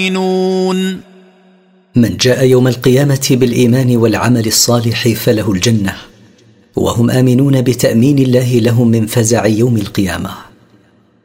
من جاء يوم القيامة بالإيمان والعمل الصالح فله الجنة، وهم آمنون بتأمين الله لهم من فزع يوم القيامة.